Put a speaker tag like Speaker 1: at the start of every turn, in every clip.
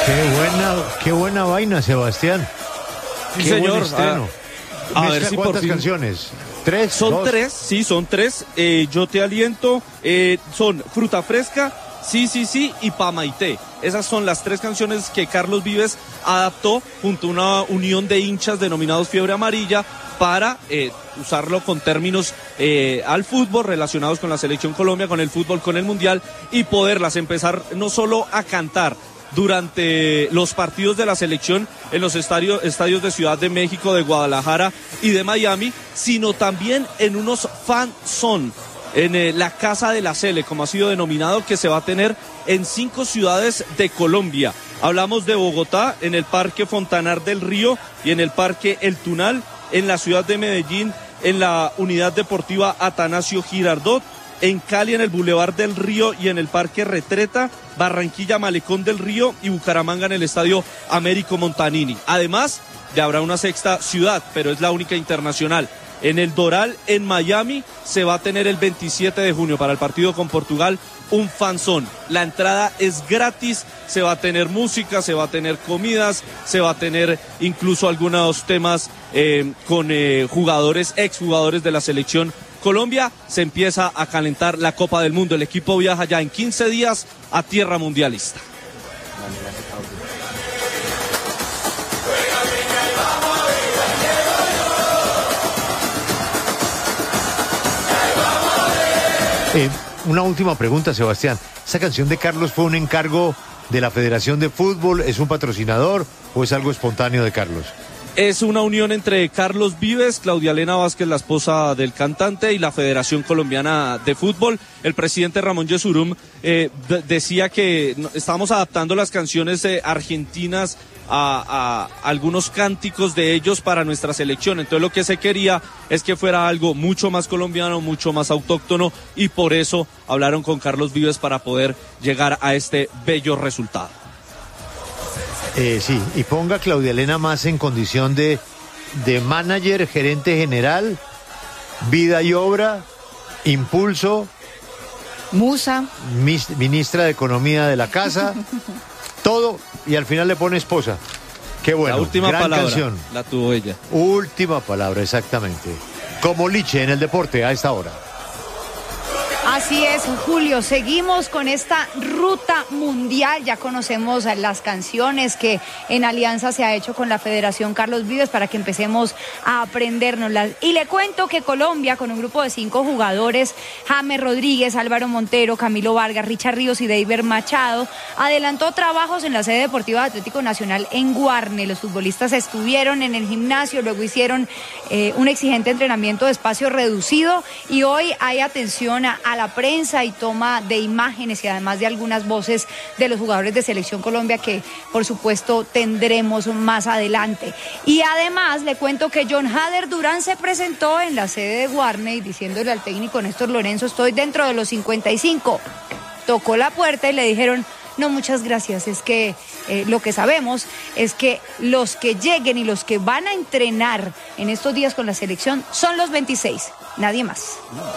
Speaker 1: Qué buena vaina, Sebastián.
Speaker 2: Sí,
Speaker 1: qué
Speaker 2: señor.
Speaker 1: buen estreno.
Speaker 2: A ver si
Speaker 1: ¿Cuántas
Speaker 2: por fin...
Speaker 1: canciones? ¿Tres?
Speaker 2: Son
Speaker 1: ¿Dos?
Speaker 2: tres, sí, son tres. Yo te aliento, son Fruta Fresca, Sí, y Pamaité. Esas son las tres canciones que Carlos Vives adaptó junto a una unión de hinchas denominados Fiebre Amarilla para usarlo con términos al fútbol, relacionados con la Selección Colombia, con el fútbol, con el Mundial, y poderlas empezar no solo a cantar durante los partidos de la selección en los estadios de Ciudad de México, de Guadalajara y de Miami, sino también en unos fan-zone, en la Casa de la Sele, como ha sido denominado, que se va a tener en 5 ciudades de Colombia. Hablamos de Bogotá, en el Parque Fontanar del Río y en el Parque El Tunal, en la ciudad de Medellín, en la Unidad Deportiva Atanasio Girardot, en Cali, en el Boulevard del Río y en el Parque Retreta, Barranquilla, Malecón del Río y Bucaramanga en el Estadio Américo Montanini. Además, ya habrá una sexta ciudad, pero es la única internacional. En el Doral, en Miami, se va a tener el 27 de junio para el partido con Portugal un fanzón. La entrada es gratis, se va a tener música, se va a tener comidas, se va a tener incluso algunos temas con jugadores, exjugadores de la selección Colombia. Se empieza a calentar la Copa del Mundo. El equipo viaja ya en 15 días a tierra mundialista.
Speaker 1: Una última pregunta, Sebastián. ¿Esa canción de Carlos fue un encargo de la Federación de Fútbol? ¿Es un patrocinador o es algo espontáneo de Carlos?
Speaker 2: Es una unión entre Carlos Vives, Claudia Elena Vázquez, la esposa del cantante, y la Federación Colombiana de Fútbol. El presidente Ramón Yesurum decía que estábamos adaptando las canciones argentinas a algunos cánticos de ellos para nuestra selección. Entonces lo que se quería es que fuera algo mucho más colombiano, mucho más autóctono, y por eso hablaron con Carlos Vives para poder llegar a este bello resultado.
Speaker 1: Sí, y ponga a Claudia Elena más en condición de manager, gerente general, vida y obra, impulso,
Speaker 3: musa,
Speaker 1: ministra de Economía de la casa, todo, y al final le pone esposa. Qué bueno,
Speaker 2: la última
Speaker 1: gran
Speaker 2: palabra
Speaker 1: canción.
Speaker 2: La tuvo ella.
Speaker 1: Última palabra, exactamente. Como Liche en el deporte a esta hora.
Speaker 3: Así es, Julio, seguimos con esta ruta mundial. Ya conocemos las canciones que en alianza se ha hecho con la Federación Carlos Vives para que empecemos a aprendérnoslas. Y le cuento que Colombia, con un grupo de 5 jugadores, James Rodríguez, Álvaro Montero, Camilo Vargas, Richard Ríos y Deiber Machado, adelantó trabajos en la sede deportiva de Atlético Nacional en Guarne. Los futbolistas estuvieron en el gimnasio, luego hicieron un exigente entrenamiento de espacio reducido, y hoy hay atención a la prensa y toma de imágenes, y además de algunas voces de los jugadores de Selección Colombia que por supuesto tendremos más adelante. Y además le cuento que John Hader Durán se presentó en la sede de Guarne diciéndole al técnico Néstor Lorenzo: estoy dentro de los 55. Tocó la puerta y le dijeron: no, muchas gracias, es que lo que sabemos es que los que lleguen y los que van a entrenar en estos días con la selección son los 26, nadie más.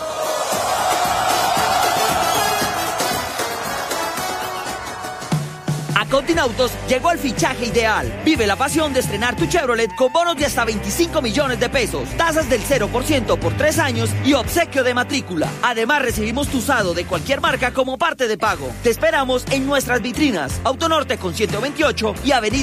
Speaker 4: A Continautos llegó el fichaje ideal. Vive la pasión de estrenar tu Chevrolet con bonos de hasta 25 millones de pesos, tasas del 0% por 3 años y obsequio de matrícula. Además, recibimos tu usado de cualquier marca como parte de pago. Te esperamos en nuestras vitrinas. Autonorte con 128 y Avenida